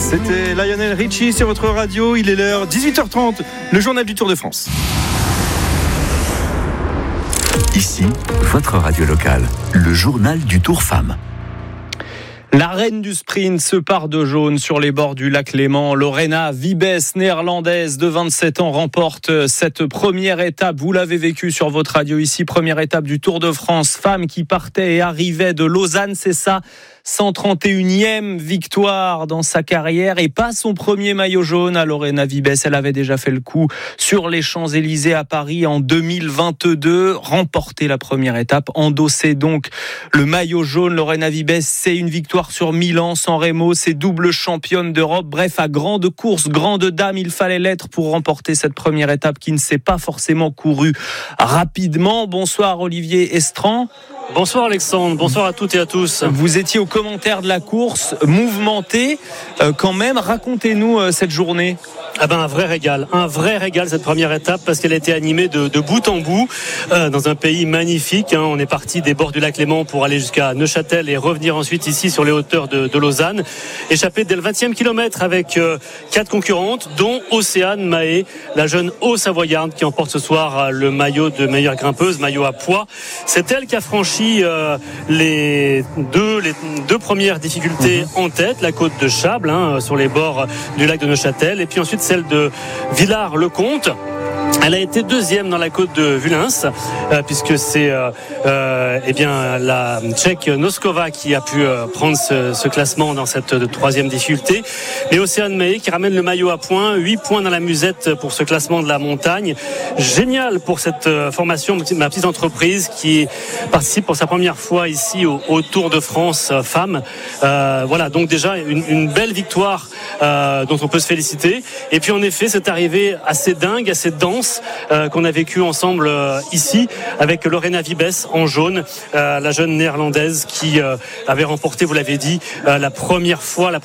C'était Lionel Richie sur votre radio. Il est l'heure 18h30, le journal du Tour de France. Ici, votre radio locale, le journal du Tour Femmes. La reine du sprint se part de jaune sur les bords du lac Léman. Lorena Wiebes, néerlandaise de 27 ans, remporte cette première étape. Vous l'avez vécu sur votre radio ici. Première étape du Tour de France. Femme qui partait et arrivait de Lausanne, c'est ça. 131e victoire dans sa carrière et pas son premier maillot jaune à Lorena Wiebes. Elle avait déjà fait le coup sur les Champs-Élysées à Paris en 2022. Remporté la première étape, endossé donc le maillot jaune. Lorena Wiebes, c'est une victoire sur Milan-San Remo. C'est double championne d'Europe. Bref, à grande course, grande dame, il fallait l'être pour remporter cette première étape qui ne s'est pas forcément courue rapidement. Bonsoir Olivier Estran. Bonsoir Alexandre, bonsoir à toutes et à tous. Vous étiez au commentaire de la course, mouvementé quand même. Racontez-nous cette journée. Un vrai régal cette première étape parce qu'elle a été animée de bout en bout dans un pays magnifique. On est parti des bords du lac Léman pour aller jusqu'à Neuchâtel et revenir ensuite ici sur les hauteurs de Lausanne. Échappé dès le 20e kilomètre avec 4 concurrentes, dont Océane Mahé, la jeune Haut-Savoyarde qui emporte ce soir le maillot de meilleure grimpeuse, maillot à poids. C'est elle qui a franchi les deux premières difficultés en tête, la côte de Chable sur les bords du lac de Neuchâtel, et puis ensuite celle de Villars-le-Comte. Elle a été deuxième dans la côte de Vulins, puisque c'est la Tchèque Noskova qui a pu prendre ce classement dans cette troisième difficulté. Mais Océane Mahé qui ramène le maillot à points, 8 points dans la musette pour ce classement de la montagne. Génial pour cette formation, ma petite entreprise qui participe pour sa première fois ici au Tour de France femmes. Voilà, donc déjà une belle victoire dont on peut se féliciter. Et puis en effet, c'est arrivé assez dingue, assez dense qu'on a vécu ensemble ici avec Lorena Wiebes en jaune, la jeune néerlandaise qui avait remporté, vous l'avez dit, la première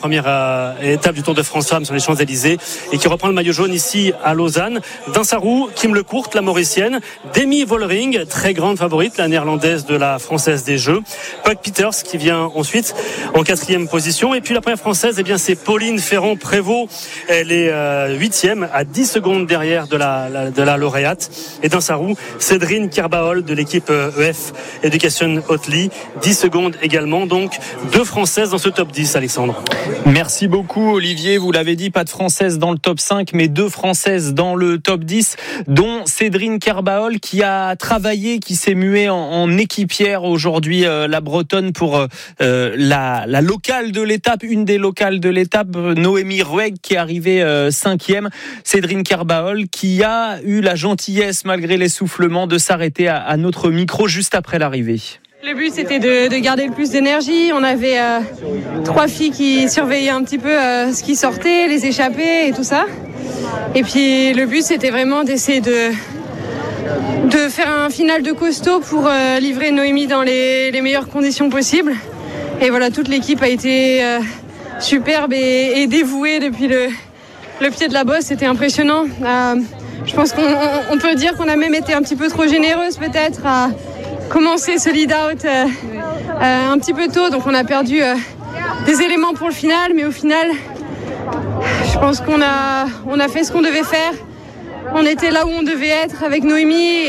étape du Tour de France femmes sur les Champs-Élysées et qui reprend le maillot jaune ici à Lausanne. Dans sa roue, Kim Lecourt, la mauricienne, Demi Vollering, très grande favorite, la néerlandaise de la Française des Jeux, Puck Peters qui vient ensuite en 4e position, et puis la première française, c'est Pauline Ferrand-Prévôt. Elle est 8e à 10 secondes derrière de la lauréate, et dans sa roue Cédrine Kerbaol de l'équipe EF Education Hotely, 10 secondes également, donc 2 françaises dans ce top 10. Alexandre, merci beaucoup Olivier, vous l'avez dit, pas de françaises dans le top 5 mais 2 françaises dans le top 10, dont Cédrine Kerbaol qui a travaillé, qui s'est muée en équipière aujourd'hui, la bretonne, pour la locale de l'étape, une des locales de l'étape, Noémie Rueg, qui est arrivée 5e. Cédrine Kerbaol qui a eu la gentillesse, malgré l'essoufflement, de s'arrêter à notre micro juste après l'arrivée. Le but, c'était de garder le plus d'énergie. On avait 3 filles qui surveillaient un petit peu ce qui sortait, les échappées et tout ça. Et puis le but, c'était vraiment d'essayer de faire un final de costaud pour livrer Noémie dans les meilleures conditions possibles. Et voilà, toute l'équipe a été superbe et dévouée depuis le pied de la bosse. C'était impressionnant. Je pense qu'on peut dire qu'on a même été un petit peu trop généreuse peut-être à commencer ce lead-out un petit peu tôt. Donc on a perdu des éléments pour le final, mais au final, je pense qu'on a fait ce qu'on devait faire. On était là où on devait être avec Noémie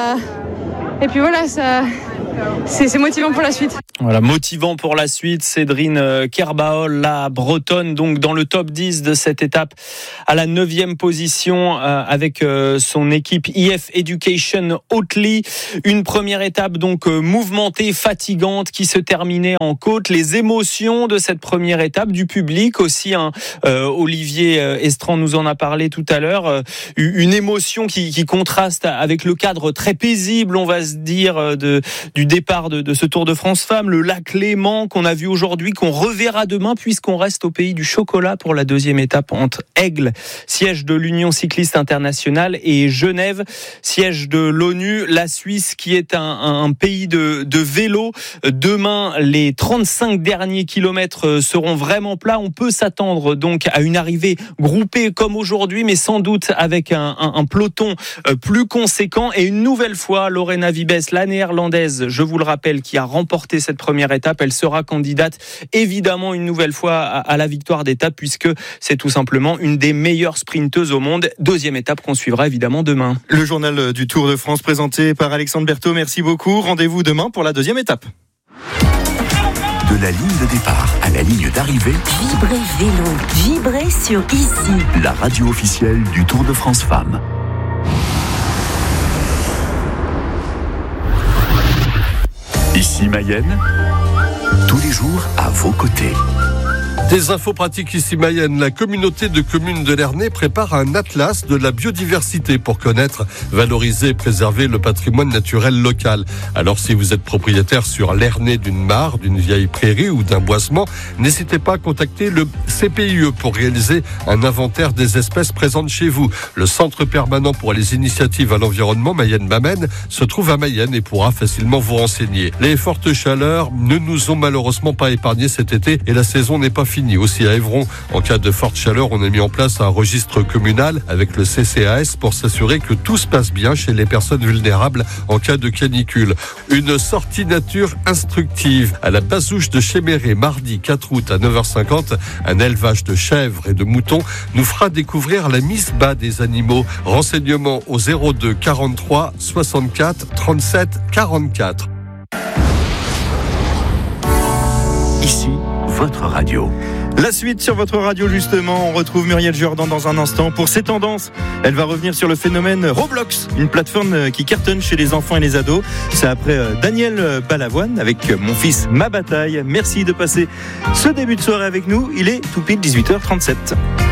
et puis voilà, c'est motivant pour la suite. Voilà, motivant pour la suite. Cédrine Kerbaol, la bretonne, donc dans le top 10 de cette étape, à la 9e position avec son équipe IF Education Hotely. Une première étape donc mouvementée, fatigante, qui se terminait en côte. Les émotions de cette première étape, du public aussi, Olivier Estran nous en a parlé tout à l'heure. Une émotion qui contraste avec le cadre très paisible, on va se dire, du départ de ce Tour de France femmes. Le lac Léman qu'on a vu aujourd'hui, qu'on reverra demain, puisqu'on reste au pays du chocolat pour la 2e étape entre Aigle, siège de l'Union cycliste internationale, et Genève, siège de l'ONU. La Suisse qui est un pays de vélo. Demain, les 35 derniers kilomètres seront vraiment plats. On peut s'attendre donc à une arrivée groupée comme aujourd'hui, mais sans doute avec un peloton plus conséquent. Et une nouvelle fois, Lorena Wiebes, la néerlandaise, je vous le rappelle, qui a remporté cette première étape. Elle sera candidate évidemment une nouvelle fois à la victoire d'étape, puisque c'est tout simplement une des meilleures sprinteuses au monde. Deuxième étape qu'on suivra évidemment demain. Le journal du Tour de France présenté par Alexandre Berthaud. Merci beaucoup. Rendez-vous demain pour la deuxième étape. De la ligne de départ à la ligne d'arrivée, Vibrez vélo, vibrez sur Ici. la radio officielle du Tour de France Femmes. Ici Mayenne, tous les jours à vos côtés. Des infos pratiques ici Mayenne. La communauté de communes de Lernay prépare un atlas de la biodiversité pour connaître, valoriser et préserver le patrimoine naturel local. Alors si vous êtes propriétaire sur Lernay d'une mare, d'une vieille prairie ou d'un boisement, n'hésitez pas à contacter le CPIE pour réaliser un inventaire des espèces présentes chez vous. Le Centre permanent pour les initiatives à l'environnement Mayenne-Bamène se trouve à Mayenne et pourra facilement vous renseigner. Les fortes chaleurs ne nous ont malheureusement pas épargnés cet été et la saison n'est pas finie. Aussi à Évron, en cas de forte chaleur, on a mis en place un registre communal avec le CCAS pour s'assurer que tout se passe bien chez les personnes vulnérables en cas de canicule. Une sortie nature instructive à la Bazouche de Chéméré, mardi 4 août à 9h50. Un élevage de chèvres et de moutons nous fera découvrir la mise bas des animaux. Renseignements au 02 43 64 37 44. Ici, votre radio. La suite sur votre radio, justement, on retrouve Muriel Jourdan dans un instant pour ses tendances. Elle va revenir sur le phénomène Roblox, une plateforme qui cartonne chez les enfants et les ados. C'est après Daniel Balavoine avec Mon fils, ma bataille. Merci de passer ce début de soirée avec nous. Il est tout pile 18h37.